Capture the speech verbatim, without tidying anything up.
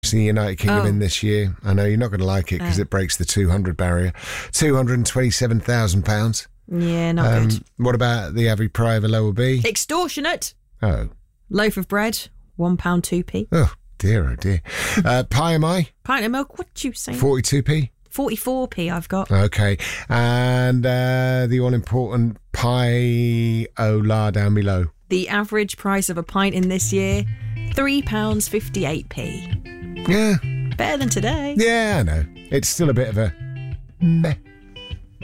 Manchester United Kingdom Oh. in this year. I know you're not going to like it because Oh. it breaks the two hundred barrier. two hundred twenty-seven thousand pounds. Yeah, not Um, good. what about the average pie of a lower B? Extortionate. Oh. Loaf of bread, one pound two p. Oh, dear, oh dear. Uh, pie am I? Pint of milk, what you saying? forty-two p. forty-four p I've got. Okay. And uh, the all-important pie o la down below. The average price of a pint in this year, three pounds fifty-eight p. Yeah. Better than today. Yeah, I know. It's still a bit of a meh.